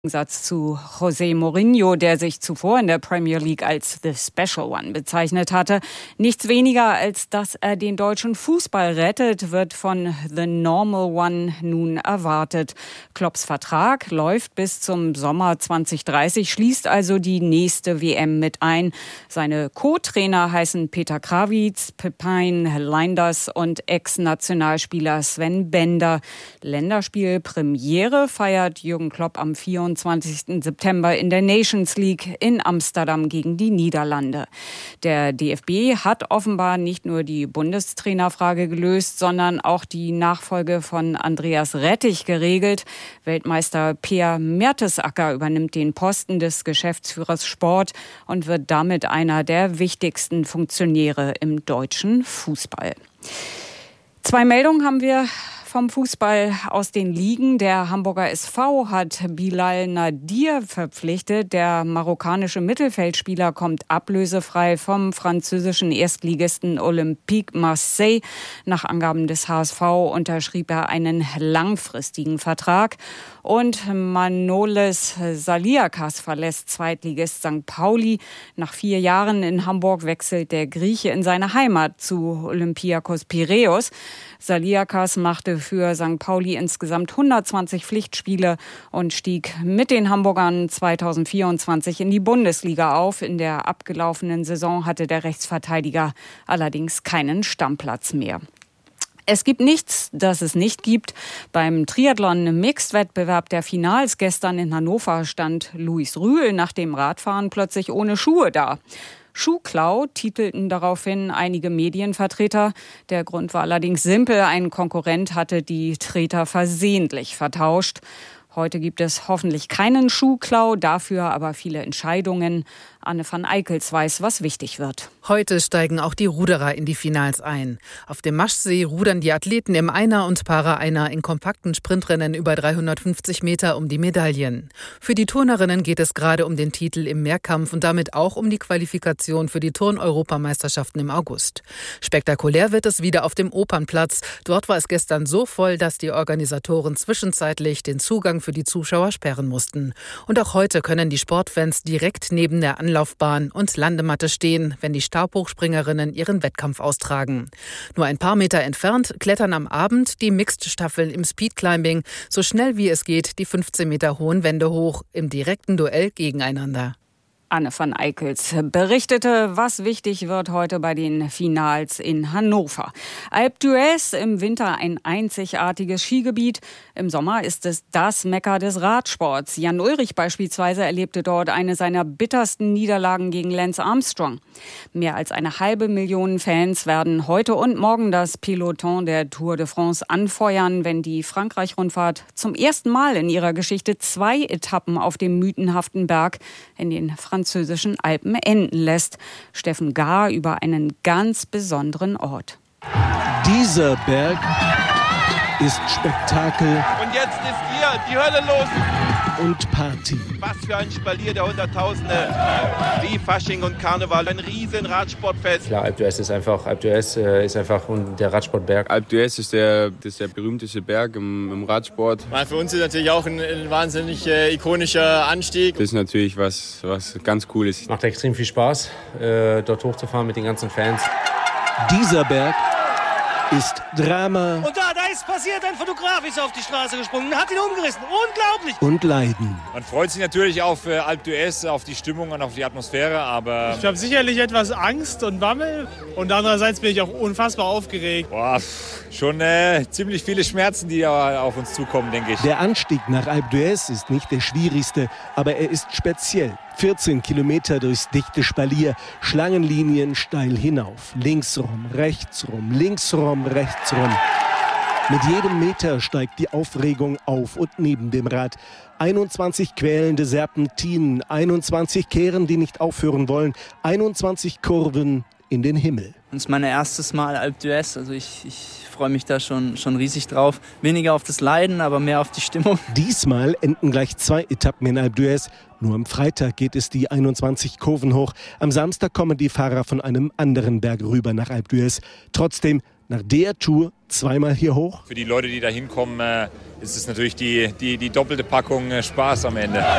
Im Gegensatz zu José Mourinho, der sich zuvor in der Premier League als The Special One bezeichnet hatte. Nichts weniger, als dass er den deutschen Fußball rettet, wird von The Normal One nun erwartet. Klopps Vertrag läuft bis zum Sommer 2030, schließt also die nächste WM mit ein. Seine Co-Trainer heißen Peter Krawietz, Pepijn Lijnders und Ex-Nationalspieler Sven Bender. Länderspielpremiere feiert Jürgen Klopp am 24. September in der Nations League in Amsterdam gegen die Niederlande. Der DFB hat offenbar nicht nur die Bundestrainerfrage gelöst, sondern auch die Nachfolge von Andreas Rettich geregelt. Weltmeister Peer Mertesacker übernimmt den Posten des Geschäftsführers Sport und wird damit einer der wichtigsten Funktionäre im deutschen Fußball. 2 Meldungen haben wir vom Fußball aus den Ligen. Der Hamburger SV hat Bilal Nadir verpflichtet. Der marokkanische Mittelfeldspieler kommt ablösefrei vom französischen Erstligisten Olympique Marseille. Nach Angaben des HSV unterschrieb er einen langfristigen Vertrag. Und Manolis Saliakas verlässt Zweitligist St. Pauli. Nach 4 Jahren in Hamburg wechselt der Grieche in seine Heimat zu Olympiakos Piräus. Saliakas machte für St. Pauli insgesamt 120 Pflichtspiele und stieg mit den Hamburgern 2024 in die Bundesliga auf. In der abgelaufenen Saison hatte der Rechtsverteidiger allerdings keinen Stammplatz mehr. Es gibt nichts, das es nicht gibt. Beim Triathlon-Mixed-Wettbewerb der Finals gestern in Hannover stand Luis Rühl nach dem Radfahren plötzlich ohne Schuhe da. Schuhklau titelten daraufhin einige Medienvertreter. Der Grund war allerdings simpel. Ein Konkurrent hatte die Treter versehentlich vertauscht. Heute gibt es hoffentlich keinen Schuhklau, dafür aber viele Entscheidungen. Anne van Eickels weiß, was wichtig wird. Heute steigen auch die Ruderer in die Finals ein. Auf dem Maschsee rudern die Athleten im Einer- und Para-Einer in kompakten Sprintrennen über 350 Meter um die Medaillen. Für die Turnerinnen geht es gerade um den Titel im Mehrkampf und damit auch um die Qualifikation für die Turn-Europameisterschaften im August. Spektakulär wird es wieder auf dem Opernplatz. Dort war es gestern so voll, dass die Organisatoren zwischenzeitlich den Zugang für die Zuschauer sperren mussten. Und auch heute können die Sportfans direkt neben der Anlaufbahn und Landematte stehen, wenn die Stabhochspringerinnen ihren Wettkampf austragen. Nur ein paar Meter entfernt klettern am Abend die Mixed-Staffeln im Speedclimbing so schnell wie es geht die 15 Meter hohen Wände hoch im direkten Duell gegeneinander. Anne van Eickels berichtete, was wichtig wird heute bei den Finals in Hannover. Alpe d'Huez im Winter ein einzigartiges Skigebiet. Im Sommer ist es das Mekka des Radsports. Jan Ullrich beispielsweise erlebte dort eine seiner bittersten Niederlagen gegen Lance Armstrong. Mehr als 500.000 Fans werden heute und morgen das Peloton der Tour de France anfeuern, wenn die Frankreich-Rundfahrt zum ersten Mal in ihrer Geschichte 2 Etappen auf dem mythenhaften Berg in den französischen Alpen enden lässt. Steffen Gahr über einen ganz besonderen Ort. Dieser Berg ist Spektakel. Und jetzt ist hier die Hölle los. Und Party. Was für ein Spalier der Hunderttausende. Wie Fasching und Karneval. Ein riesen Radsportfest. Klar, Alpe d'Huez ist einfach der Radsportberg. Alpe d'Huez ist der berühmteste Berg im Radsport. Für uns ist natürlich auch ein wahnsinnig ikonischer Anstieg. Das ist natürlich was ganz Cooles. Macht extrem viel Spaß, dort hochzufahren mit den ganzen Fans. Dieser Berg ist Drama. Und da ist passiert, ein Fotograf ist auf die Straße gesprungen, hat ihn umgerissen. Unglaublich! Und Leiden. Man freut sich natürlich auf Alpe d'Huez, auf die Stimmung und auf die Atmosphäre, aber... Ich habe sicherlich etwas Angst und Bammel und andererseits bin ich auch unfassbar aufgeregt. Schon ziemlich viele Schmerzen, die auf uns zukommen, denke ich. Der Anstieg nach Alpe d'Huez ist nicht der schwierigste, aber er ist speziell. 14 Kilometer durchs dichte Spalier, Schlangenlinien steil hinauf. Links rum, rechts rum, links rum, rechts rum. Mit jedem Meter steigt die Aufregung auf und neben dem Rad. 21 quälende Serpentinen, 21 Kehren, die nicht aufhören wollen, 21 Kurven in den Himmel. Das ist mein erstes Mal Alpe d'Huez, also ich freue mich da schon riesig drauf. Weniger auf das Leiden, aber mehr auf die Stimmung. Diesmal enden gleich 2 Etappen in Alpe d'Huez. Nur am Freitag geht es die 21 Kurven hoch. Am Samstag kommen die Fahrer von einem anderen Berg rüber nach Alpe d'Huez. Trotzdem Nach der Tour zweimal hier hoch. Für die Leute, die da hinkommen, ist es natürlich die doppelte Packung Spaß am Ende.